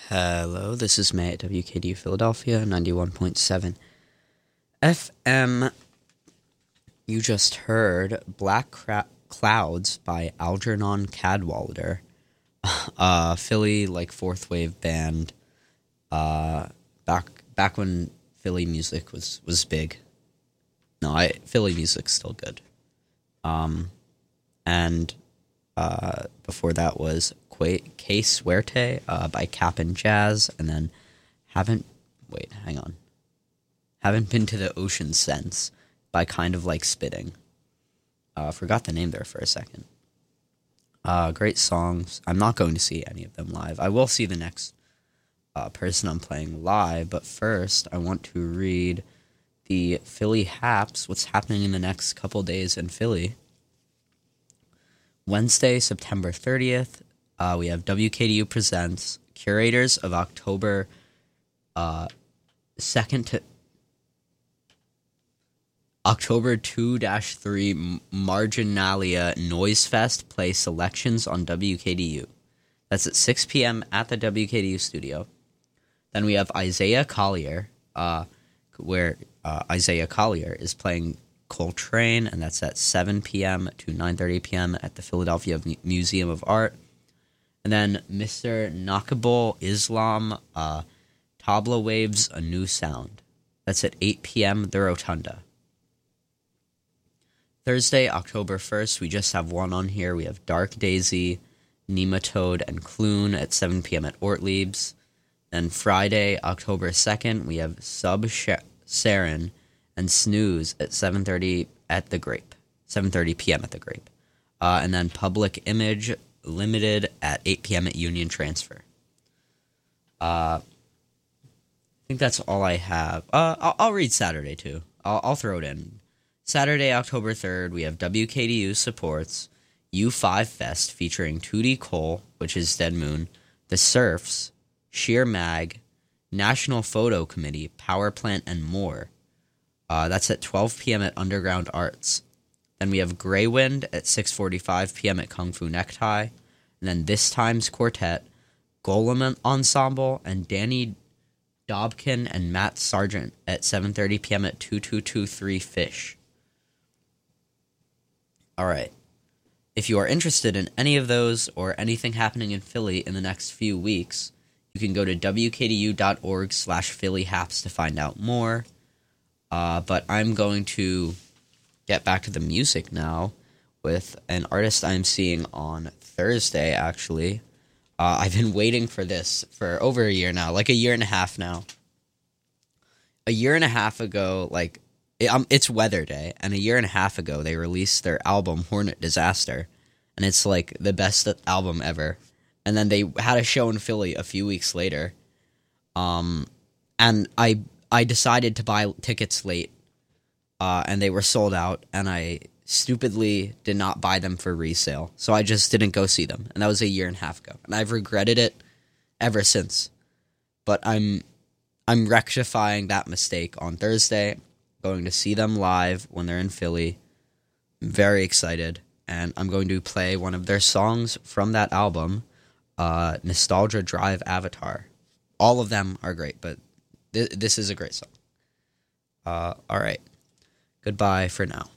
Hello, this is May at WKDU Philadelphia, 91.7 FM. You just heard Clouds by Algernon Cadwallader, Philly, fourth wave band, back when Philly music was big. No, Philly music's still good. And before that was Que Suerte by Cap'n Jazz, and then Haven't Been to the Ocean Since by Kind of Like Spitting. Forgot the name there for a second. Great songs. I'm not going to see any of them live. I will see the next person I'm playing live, but first I want to read the Philly Haps, what's happening in the next couple days in Philly. Wednesday, September 30th, we have WKDU Presents Curators of October 2nd to October 2-3 Marginalia Noise Fest play selections on WKDU. That's at 6 p.m. at the WKDU studio. Then we have Isaiah Collier, where Isaiah Collier is playing Coltrane, and that's at 7 p.m. to 9:30 p.m. at the Philadelphia Museum of Art. And then Mr. Nakibul Islam, Tabla Waves A New Sound. That's at 8 p.m. the Rotunda. Thursday, October 1st, we just have one on here. We have Dark Daisy, Nematode, and Clune at 7 p.m. at Ortlieb's. Then Friday, October 2nd, we have Sarin and Snooze at 7:30 at the Grape. 7:30 p.m. at the Grape. And then Public Image Limited at 8 p.m. at Union Transfer. I think that's all I have. I'll read Saturday, too. I'll throw it in. Saturday, October 3rd, we have WKDU supports U5 Fest featuring Tootie Cole, which is Dead Moon, The Surfs, Sheer Mag, National Photo Committee, Power Plant, and more. That's at 12 p.m. at Underground Arts. Then we have Grey Wind at 6:45 p.m. at Kung Fu Necktie. And then This Time's Quartet, Golem Ensemble, and Danny Dobkin and Matt Sargent at 7:30 p.m. at 2223 Fish. All right. If you are interested in any of those or anything happening in Philly in the next few weeks, you can go to wkdu.org/PhillyHaps to find out more. But I'm going to get back to the music now with an artist I'm seeing on Thursday, actually. I've been waiting for this for over a year now, like a year and a half now. A year and a half ago, it's Weather Day, and a year and a half ago, they released their album, Hornet Disaster, and it's, the best album ever. And then they had a show in Philly a few weeks later, and I decided to buy tickets late, and they were sold out, and I stupidly did not buy them for resale, so I just didn't go see them, and that was a year and a half ago, and I've regretted it ever since. But I'm rectifying that mistake on Thursday, going to see them live when they're in Philly. I'm very excited, and I'm going to play one of their songs from that album, Nostalgia Drive Avatar. All of them are great, but this is a great song. All right. Goodbye for now.